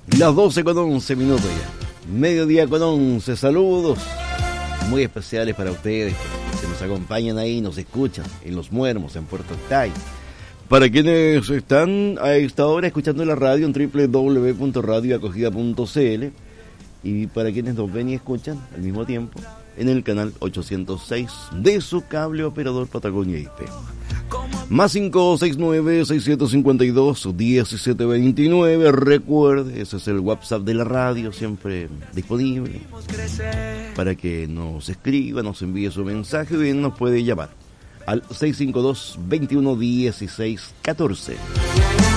Las 12:11 ya. Mediodía con 11. Saludos muy especiales para ustedes que nos acompañan ahí, nos escuchan en Los Muermos, en Puerto Octay. Para quienes están a esta hora escuchando la radio en www.radioacogida.cl, y para quienes nos ven y escuchan al mismo tiempo en el canal 806 de su cable operador Patagonia IP. Más 569-6752-1729. Recuerde, ese es el WhatsApp de la radio, siempre disponible para que nos escriba, nos envíe su mensaje. Bien, nos puede llamar al 652-2116-14.